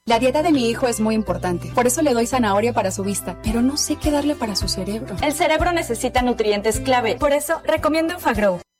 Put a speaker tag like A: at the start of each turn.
A: La dieta de mi hijo es muy importante, por eso le doy zanahoria para su vista, pero no sé qué darle para su cerebro.
B: El cerebro necesita nutrientes clave, por eso recomiendo Enfagrow.